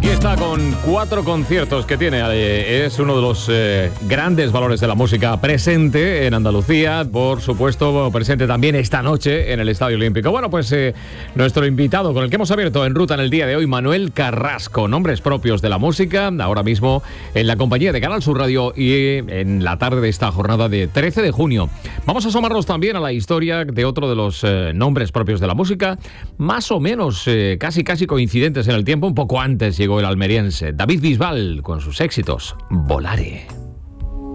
Aquí está con 4 conciertos que tiene. Es uno de los grandes valores de la música presente en Andalucía. Por supuesto, presente también esta noche en el Estadio Olímpico. Bueno, pues nuestro invitado con el que hemos abierto En Ruta en el día de hoy, Manuel Carrasco. Nombres propios de la música, ahora mismo en la compañía de Canal Sur Radio y en la tarde de esta jornada de 13 de junio. Vamos a asomarnos también a la historia de otro de los nombres propios de la música, más o menos casi coincidentes en el tiempo. Un poco antes llegó el almeriense David Bisbal con sus éxitos Volare.